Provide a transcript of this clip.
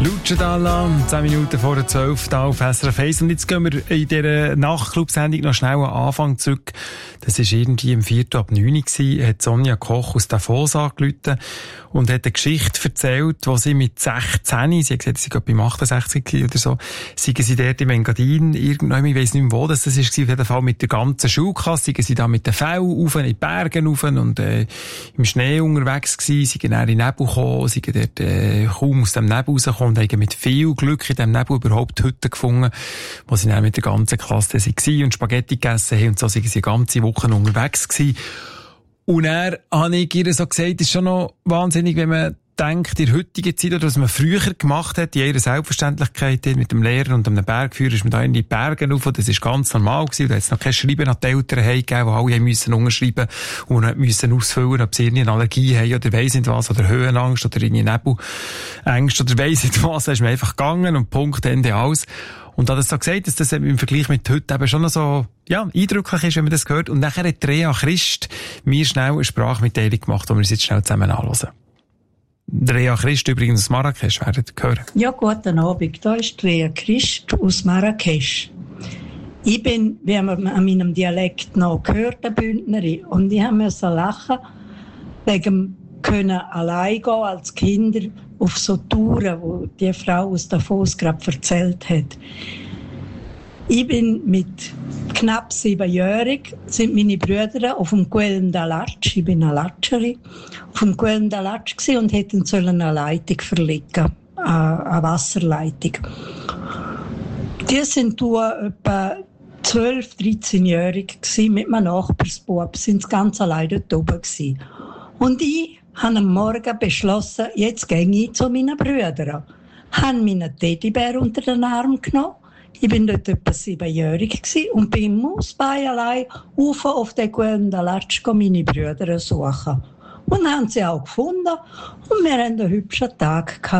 Luce Dalla, 10 Minuten vor der 12 hier auf SRF 1. Und jetzt gehen wir in dieser Nachtclub-Sendung noch schnell am Anfang zurück. Das war irgendwie im 4:09 Uhr, hat Sonja Koch aus Davos angerufen und hat eine Geschichte erzählt, wo sie mit 16, sie hat gesagt, sie war beim 68 oder so, seien sie dort im Engadin, irgendwann, ich weiss nicht mehr wo das war, auf jeden Fall mit der ganzen Schulklasse, seien sie da mit den Fällen rauf, in die Berge rauf und im Schnee unterwegs gewesen, seien dann in den Nebel gekommen, seien dort kaum aus dem Nebel rausgekommen und haben mit viel Glück in diesem Nebel überhaupt Hütten gefunden, wo sie dann mit der ganzen Klasse waren und Spaghetti gegessen haben und so seien sie eine ganze Woche unterwegs gewesen. Und dann habe ich ihr so gesagt, es ist schon noch wahnsinnig, wenn man denkt, in der heutigen Zeit, oder was man früher gemacht hat, in ihrer Selbstverständlichkeit, mit dem Lehrer und einem Bergführer, ist man da in die Berge rauf, das ist ganz normal gewesen, da hat es noch kein Schreiben an die Eltern gegeben, wo alle müssen unterschreiben und müssen ausfüllen, ob sie irgendeine Allergie haben oder weiss nicht was, oder Höhenangst, oder irgendwie Nebelängst, oder weiss nicht was, da ist man einfach gegangen und Punkt, Ende, alles. Und da das so gesagt, dass das im Vergleich mit heute eben schon noch so, ja, eindrücklich ist, wenn man das hört. Und nachher hat Rea Christ mir schnell eine Sprachmitteilung gemacht, die wir uns jetzt schnell zusammen anhören. Rea Christ übrigens aus Marrakesch, werdet ihr hören. Ja, guten Abend. Da ist Rea Christ aus Marrakesch. Ich bin, wie man an meinem Dialekt noch gehört, eine Bündnerin. Und ich musste lachen, wegen können allein gehen als Kinder auf so Touren, wo die Frau aus Davos gerade erzählt hat. Ich bin mit knapp 7-jährig, sind meine Brüder auf dem Guelm d'Alatsch, ich bin eine Latscherin, auf dem Guelm d'Alatsch und hätten sollen eine Leitung verlegen, eine Wasserleitung. Die sind etwa 12-, 13-jährig mit einem Nachbarsbub, sind ganz allein dort oben gewesen. Und ich habe am Morgen beschlossen, jetzt gehe ich zu meinen Brüdern. Habe meinen Teddybär unter den Arm genommen. Ich bin dort etwa 7-jährig und bin Mausbein allein auf den Guelm d'Alatsch meine Brüder suchen. Und haben sie auch gefunden. Und wir hatten einen hübschen Tag gehabt.